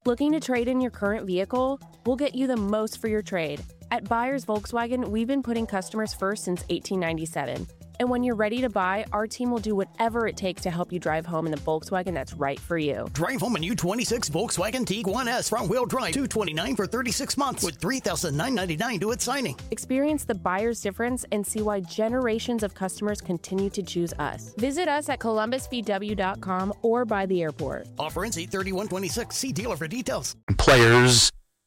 Looking to trade in your current vehicle? We'll get you the most for your trade. At Buyers Volkswagen, we've been putting customers first since 1897. And when you're ready to buy, our team will do whatever it takes to help you drive home in the Volkswagen that's right for you. Drive home a new 26 Volkswagen Tiguan S front-wheel drive, $229 for 36 months with $3,999 due at signing. Experience the buyer's difference and see why generations of customers continue to choose us. Visit us at columbusvw.com or by the airport. Offer ends 8/31/26. See dealer for details. Players.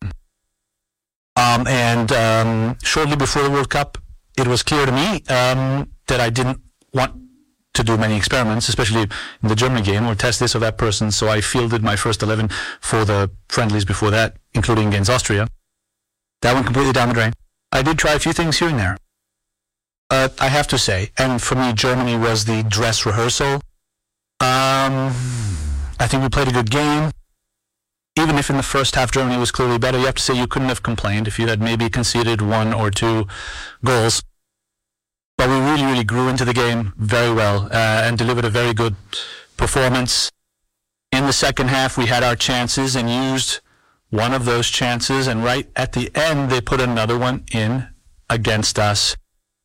Shortly before the World Cup, it was clear to me that I didn't want to do many experiments, especially in the Germany game, or test this or that person. So I fielded my first 11 for the friendlies before that, including against Austria. That went completely down the drain. I did try a few things here and there. I have to say, and for me, Germany was the dress rehearsal. I think we played a good game. Even if in the first half Germany was clearly better, you have to say you couldn't have complained if you had maybe conceded 1 or 2 goals. But we really, really grew into the game very well and delivered a very good performance. In the second half, we had our chances and used one of those chances. And right at the end, they put another one in against us.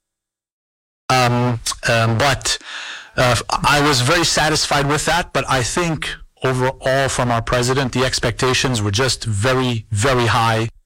But I was very satisfied with that. But I think overall from our president, the expectations were just very, very high.